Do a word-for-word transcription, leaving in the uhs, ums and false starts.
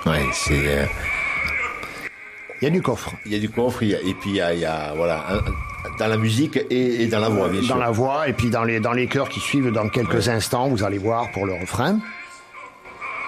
Ouais, c'est. Euh... Il y a du coffre. Il y a du coffre, il y a, et puis il y a, il y a voilà, un, dans la musique et, et dans la voix, bien dans sûr. Dans la voix, et puis dans les, dans les chœurs qui suivent dans quelques ouais. instants, vous allez voir pour le refrain.